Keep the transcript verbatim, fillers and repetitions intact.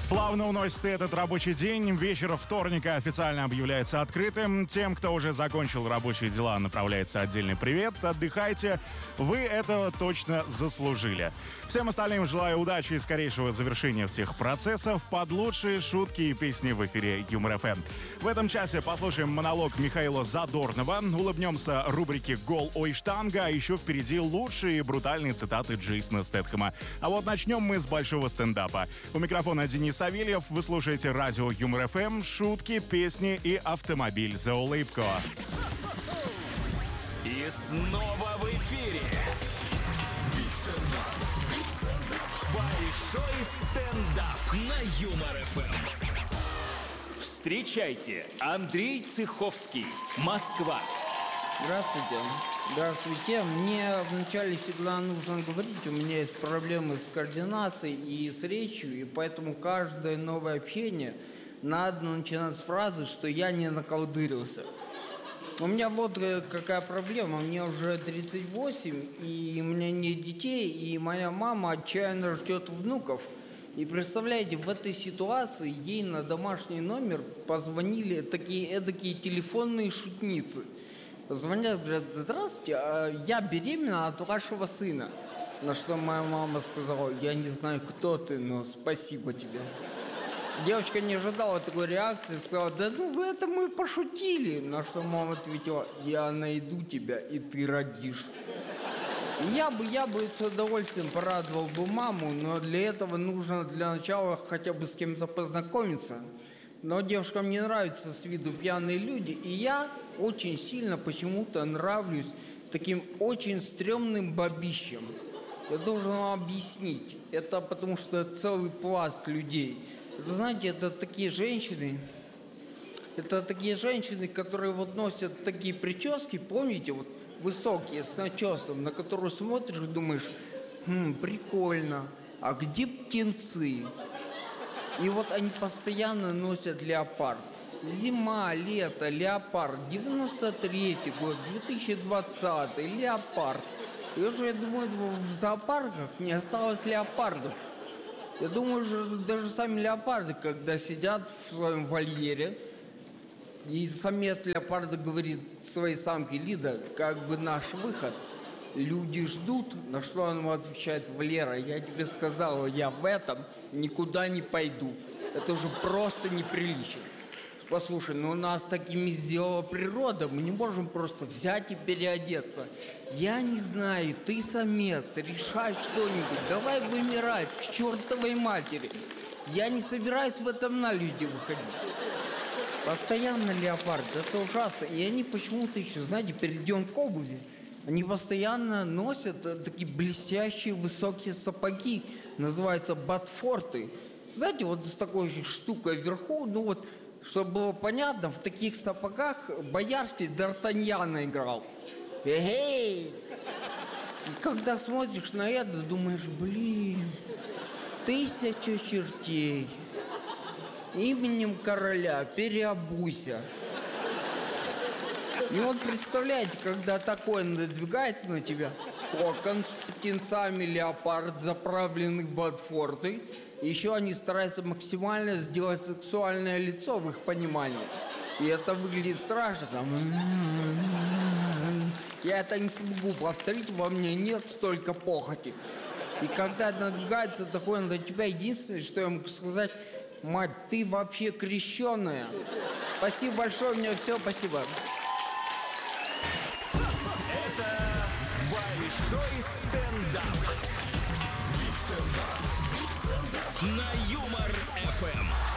Плавно уносит этот рабочий день. Вечер вторника официально объявляется открытым. Тем, кто уже закончил рабочие дела, направляется отдельный привет. Отдыхайте. Вы этого точно заслужили. Всем остальным желаю удачи и скорейшего завершения всех процессов под лучшие шутки и песни в эфире Юмор ФМ. В этом часе послушаем монолог Михаила Задорнова, улыбнемся рубрике «Гол ой штанга», а еще впереди лучшие брутальные цитаты Джейсона Стэтхэма. А вот начнем мы с большого стендапа. У микрофона Денис Савельев, вы слушаете радио Юмор ФМ, шутки, песни и автомобиль за улыбку. И снова в эфире большой стендап на Юмор ФМ. Встречайте, Андрей Цеховский, Москва. Здравствуйте. Здравствуйте. Мне вначале всегда нужно говорить, у меня есть проблемы с координацией и с речью, и поэтому каждое новое общение надо начинать с фразы, что я не наколдырился. У меня вот какая проблема. Мне уже тридцать восемь, и у меня нет детей, и моя мама отчаянно ждет внуков. И представляете, в этой ситуации ей на домашний номер позвонили такие эдакие телефонные шутницы. Звонят, говорят: здравствуйте, я беременна от вашего сына. На что моя мама сказала: я не знаю, кто ты, но спасибо тебе. Девочка не ожидала такой реакции, сказала: да ну это мы пошутили. На что мама ответила: я найду тебя, и ты родишь. Я бы, я бы с удовольствием порадовал бы маму, но для этого нужно для начала хотя бы с кем-то познакомиться. Но девушкам не нравятся с виду пьяные люди, и я очень сильно почему-то нравлюсь таким очень стрёмным бабищам. Я должен вам объяснить. Это потому что целый пласт людей. Это, знаете, это такие женщины, это такие женщины, которые вот носят такие прически, помните, вот высокие, с начесом, на которую смотришь и думаешь: хм, прикольно, а где птенцы? И вот они постоянно носят леопард. Зима, лето, леопард. девяносто третий год, две тысячи двадцатый, леопард. И уже, я думаю, в зоопарках не осталось леопардов. Я думаю, что даже сами леопарды, когда сидят в своем вольере, и самец леопарда говорит своей самке: Лида, как бы наш выход. Люди ждут. На что он ему отвечает: Валера, я тебе сказал, я в этом никуда не пойду. Это уже просто неприлично. Послушай, ну нас такими сделала природа, мы не можем просто взять и переодеться. Я не знаю, ты самец, решай что-нибудь, давай вымирать к чертовой матери. Я не собираюсь в этом на люди выходить. Постоянно леопард, это ужасно. И они почему-то еще, знаете, перейдем к обуви. Они постоянно носят такие блестящие высокие сапоги, называются ботфорты. Знаете, вот с такой же штукой вверху, ну вот, чтобы было понятно, в таких сапогах Боярский Д'Артаньяна играл. Эй! И когда смотришь на это, думаешь: блин, тысяча чертей. Именем короля переобуйся. И вот представляете, когда такое надвигается на тебя, кокон с птенцами, леопард, заправленный в ботфорты, еще они стараются максимально сделать сексуальное лицо в их понимании. И это выглядит страшно. Там... Я это не смогу повторить, во мне нет столько похоти. И когда надвигается такое на тебя, единственное, что я могу сказать: мать, ты вообще крещеная. Спасибо большое, у меня все, спасибо. Большой стендап на Юмор ФМ.